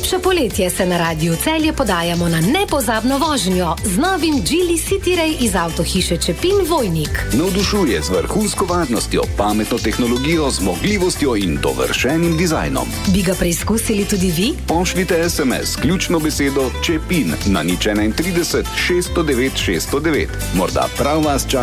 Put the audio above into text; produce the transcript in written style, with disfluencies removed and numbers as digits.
lepše poletje se na Radiu Celje podajamo na nepozabno vožnjo z novim Geely City Ray iz avtohiše Čepin Vojnik. Navdušuje z vrhunsko varnostjo, pametno tehnologijo, zmogljivostjo in dovršenim dizajnom. Bi ga preizkusili tudi vi? Pošljite SMS ključno besedo Čepin na 031 609 609. Morda prav vas čaka